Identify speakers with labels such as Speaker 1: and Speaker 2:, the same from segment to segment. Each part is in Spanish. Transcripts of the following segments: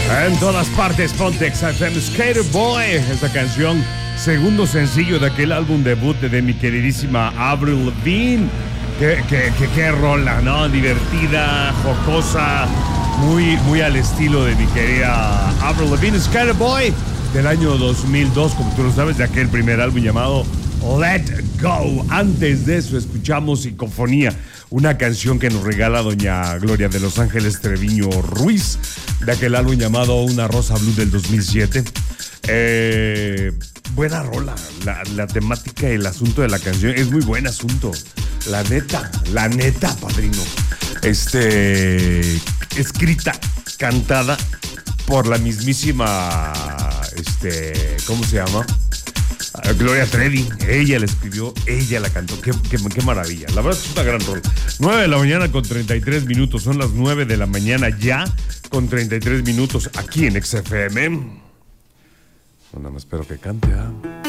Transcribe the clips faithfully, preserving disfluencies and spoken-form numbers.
Speaker 1: En todas partes, ponte X F M, Skater Boy. Esta canción, segundo sencillo de aquel álbum debut de mi queridísima Avril Lavigne. Qué, qué, qué, qué rola, ¿no? Divertida, jocosa, muy, muy al estilo de mi querida Avril Lavigne. Skater Boy, del año dos mil dos, como tú lo sabes, de aquel primer álbum llamado Let Go. Antes de eso escuchamos Psicofonía, una canción que nos regala doña Gloria de Los Ángeles Treviño Ruiz, de aquel álbum llamado Una Rosa Blue del dos mil siete. Eh, buena rola, la, la temática y el asunto de la canción es muy buen asunto. La neta, la neta, padrino. Este, escrita, cantada por la mismísima, este, ¿cómo se llama? Gloria Trevi. Ella la escribió, ella la cantó. Qué, qué, qué maravilla. La verdad es una gran rol. nueve de la mañana con treinta y tres minutos. Son las nueve de la mañana ya con treinta y tres minutos aquí en X F M. No, nada más espero que cante. ¿eh?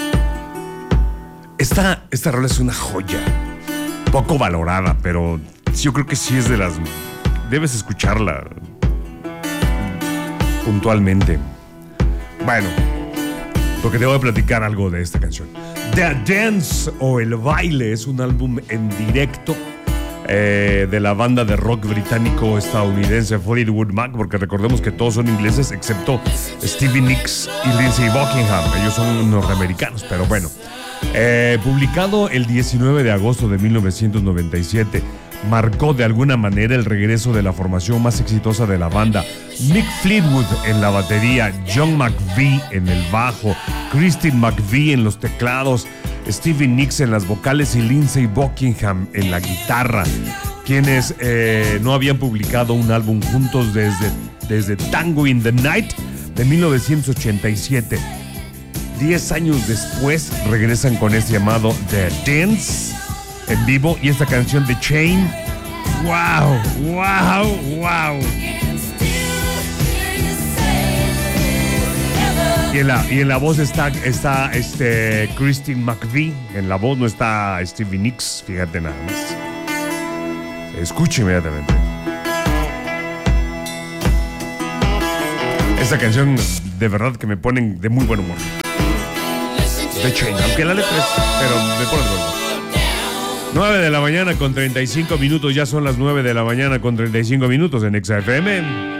Speaker 1: Esta, esta rola es una joya. Poco valorada, pero yo creo que sí es de las... Debes escucharla puntualmente. Bueno, porque te voy a platicar algo de esta canción. The Dance o El Baile es un álbum en directo eh, de la banda de rock británico-estadounidense Fleetwood Mac, porque recordemos que todos son ingleses excepto Stevie Nicks y Lindsey Buckingham. Ellos son norteamericanos, pero bueno. Eh, publicado el diecinueve de agosto de mil novecientos noventa y siete, marcó de alguna manera el regreso de la formación más exitosa de la banda. Mick Fleetwood en la batería, John McVie en el bajo, Christine McVie en los teclados, Stevie Nicks en las vocales y Lindsey Buckingham en la guitarra, quienes eh, no habían publicado un álbum juntos desde, desde Tango in the Night de mil novecientos ochenta y siete. Diez años después regresan con este llamado The Dance en vivo y esta canción de Chain. ¡Wow! ¡Wow! ¡Wow! Y en la, y en la voz está, está este, Christine McVie. En la voz no está Stevie Nicks, fíjate nada más. Se escucha inmediatamente. Esta canción de verdad que me ponen de muy buen humor. De Chain, aunque la letra es, pero me pone de buen humor. nueve de la mañana con treinta y cinco minutos, ya son las nueve de la mañana con treinta y cinco minutos en X F M.